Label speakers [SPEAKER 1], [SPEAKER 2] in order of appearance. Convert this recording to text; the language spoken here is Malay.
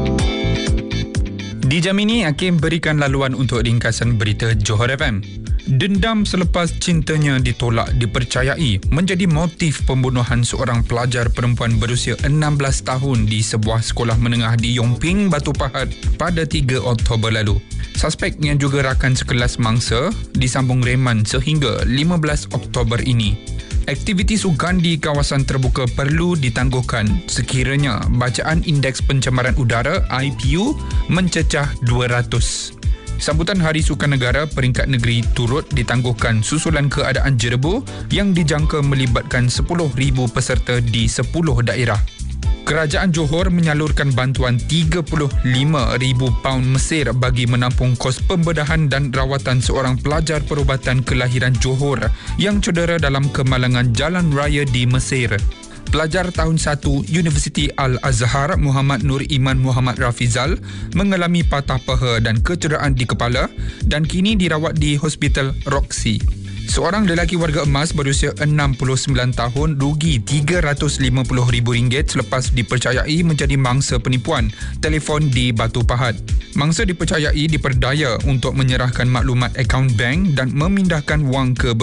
[SPEAKER 1] Di jam ini, Hakim berikan laluan untuk ringkasan berita Johor FM. Dendam selepas cintanya ditolak dipercayai menjadi motif pembunuhan seorang pelajar perempuan berusia 16 tahun di sebuah sekolah menengah di Yongping, Batu Pahat pada 3 Oktober lalu. Suspek yang juga rakan sekelas mangsa disambung reman sehingga 15 Oktober ini. Aktiviti sukan di kawasan terbuka perlu ditangguhkan sekiranya bacaan Indeks Pencemaran Udara IPU mencecah 200. Sambutan Hari Sukan Negara peringkat negeri turut ditangguhkan susulan keadaan jerebu yang dijangka melibatkan 10,000 peserta di 10 daerah. Kerajaan Johor menyalurkan bantuan £35,000 Mesir bagi menampung kos pembedahan dan rawatan seorang pelajar perubatan kelahiran Johor yang cedera dalam kemalangan jalan raya di Mesir. Pelajar tahun 1 Universiti Al-Azhar Muhammad Nur Iman Muhammad Rafizal mengalami patah paha dan kecederaan di kepala dan kini dirawat di Hospital Roxy. Seorang lelaki warga emas berusia 69 tahun rugi RM350,000 selepas dipercayai menjadi mangsa penipuan telefon di Batu Pahat. Mangsa dipercayai diperdaya untuk menyerahkan maklumat akaun bank dan memindahkan wang ke